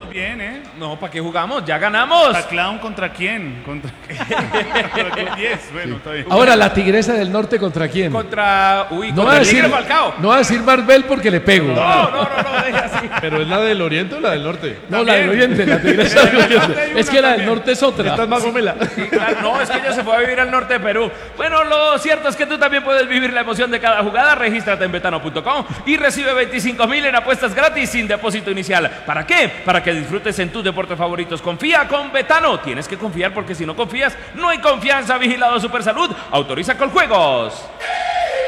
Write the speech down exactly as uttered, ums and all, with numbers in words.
bien, ¿eh? No, ¿para qué jugamos? Ya ganamos. ¿A clown contra quién? ¿Contra quién? diez, bueno, está bien. Ahora, la Tigresa del Norte, ¿contra quién? Contra, uy, No contra va a el decir, Tigre Falcao. no va a decir Marvel porque le pego. No, no, no, no, deje así. ¿Pero es la del Oriente o la del Norte? No, la del Oriente, la Tigresa del Oriente. Es que la del Norte es otra. Esta es más gomela. Sí, claro, no, es que ella se fue a vivir al norte de Perú. Bueno, lo cierto es que tú también puedes vivir la emoción de cada jugada. Regístrate en betano punto com y recibe veinticinco mil en apuestas gratis sin depósito inicial. ¿Para qué? Para que disfrutes en tus deportes favoritos. Confía con Betano. Tienes que confiar porque si no confías, no hay confianza. Vigilado Supersalud. Autoriza con juegos.